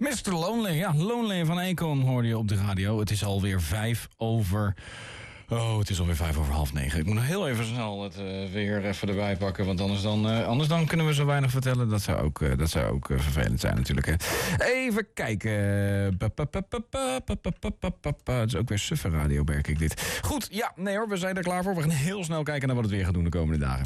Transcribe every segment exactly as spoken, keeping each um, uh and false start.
mister Lonely, ja, Lonely van Akon hoorde je op de radio. Het is alweer vijf over... Oh, het is alweer vijf over half negen. Ik moet nog heel even snel het uh, weer even erbij pakken. Want anders dan, uh, anders dan kunnen we zo weinig vertellen. Dat zou ook, uh, dat zou ook uh, vervelend zijn natuurlijk. Hè. Even kijken. Het is ook weer suffe radio, merk ik dit. Goed, ja, nee hoor, we zijn er klaar voor. We gaan heel snel kijken naar wat het weer gaat doen de komende dagen.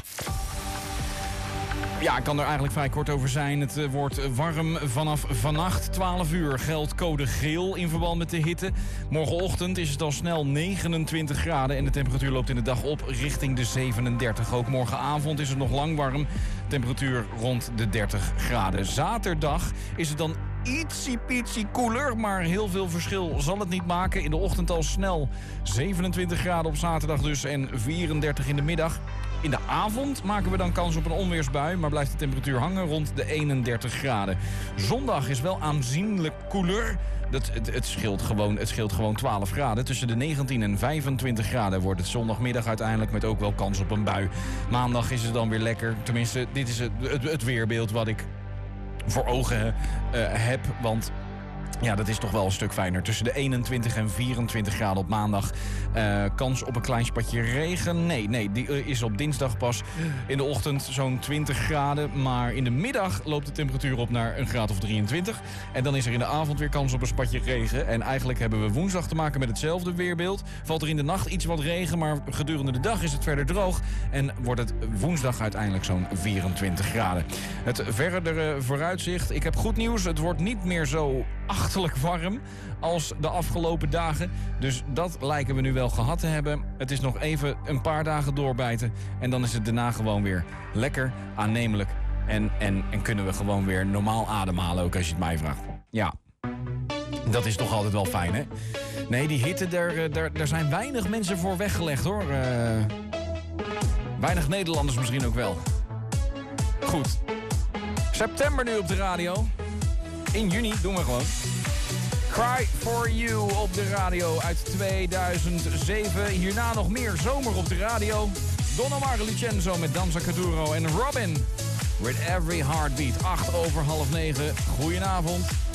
Ja, ik kan er eigenlijk vrij kort over zijn. Het uh, wordt warm vanaf vannacht. twaalf uur geldt code geel in verband met de hitte. Morgenochtend is het al snel negenentwintig graden... en de temperatuur loopt in de dag op richting de zevenendertig. Ook morgenavond is het nog lang warm. Temperatuur rond de dertig graden. Zaterdag is het dan ietsie pietsie koeler, maar heel veel verschil zal het niet maken. In de ochtend al snel zevenentwintig graden op zaterdag dus en vierendertig in de middag. In de avond maken we dan kans op een onweersbui, maar blijft de temperatuur hangen rond de eenendertig graden. Zondag is wel aanzienlijk koeler. Dat, het, het, scheelt gewoon, het scheelt gewoon twaalf graden. Tussen de negentien en vijfentwintig graden wordt het zondagmiddag uiteindelijk met ook wel kans op een bui. Maandag is het dan weer lekker. Tenminste, dit is het, het, het weerbeeld wat ik voor ogen uh, heb, want ja, dat is toch wel een stuk fijner. Tussen de eenentwintig en vierentwintig graden op maandag. Uh, kans op een klein spatje regen. Nee, nee, die uh, is op dinsdag pas. In de ochtend zo'n twintig graden. Maar in de middag loopt de temperatuur op naar een graad of drieëntwintig. En dan is er in de avond weer kans op een spatje regen. En eigenlijk hebben we woensdag te maken met hetzelfde weerbeeld. Valt er in de nacht iets wat regen, maar gedurende de dag is het verder droog. En wordt het woensdag uiteindelijk zo'n vierentwintig graden. Het verdere vooruitzicht. Ik heb goed nieuws. Het wordt niet meer zo achterlijk warm als de afgelopen dagen. Dus dat lijken we nu wel gehad te hebben. Het is nog even een paar dagen doorbijten. En dan is het daarna gewoon weer lekker aannemelijk. En, en, en kunnen we gewoon weer normaal ademhalen, ook als je het mij vraagt. Ja, dat is toch altijd wel fijn, hè? Nee, die hitte, daar, daar, daar zijn weinig mensen voor weggelegd, hoor. Uh, weinig Nederlanders misschien ook wel. Goed. September nu op de radio. In juni doen we gewoon. Cry for You op de radio uit tweeduizend zeven. Hierna nog meer zomer op de radio. Don Omar Lucenzo met Danza Kuduro en Robin with Every Heartbeat. acht over half negen. Goedenavond.